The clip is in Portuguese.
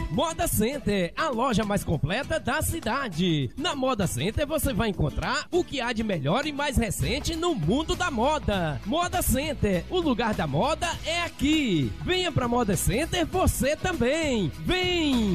Moda Center, a loja mais completa da cidade. Na Moda Center você vai encontrar o que há de melhor e mais recente no mundo da moda. Moda Center, o lugar da moda é aqui. Venha pra Moda Center você também. Vem!